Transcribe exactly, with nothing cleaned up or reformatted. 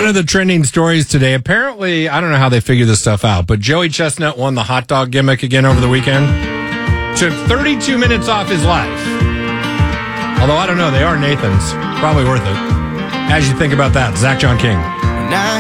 of the trending stories today. Apparently, I don't know how they figure this stuff out, but Joey Chestnut won the hot dog gimmick again over the weekend. Took thirty-two minutes off his life. Although, I don't know, they are Nathan's. Probably worth it. As you think about that, Zach John King.